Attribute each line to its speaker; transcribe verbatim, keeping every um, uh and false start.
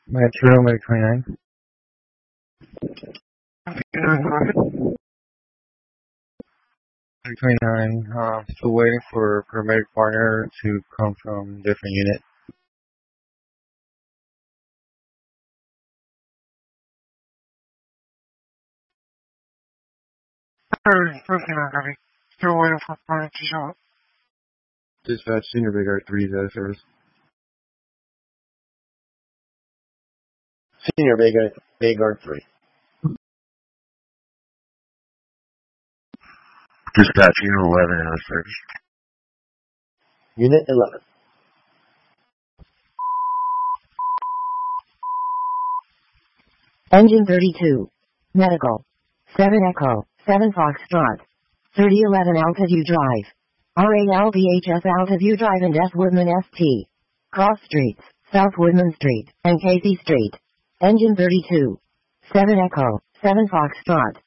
Speaker 1: Metro Medic twenty-nine. Medic twenty-nine, uh, still waiting for paramedic partner to come from different unit.
Speaker 2: Still waiting for partner to show up.
Speaker 1: Dispatch Senior Big Art three is out of service.
Speaker 3: Senior Big Art, Big Art three.
Speaker 1: Dispatch Unit eleven out of service.
Speaker 3: Unit eleven.
Speaker 4: Engine thirty-two. Medical. seven Echo, seven Foxtrot. thirty eleven Altaview Drive. R A L V H S Altaview Drive and S Woodman S T. Cross Streets, South Woodman Street, and Casey Street. Engine thirty-two. seven Echo, seven Foxtrot.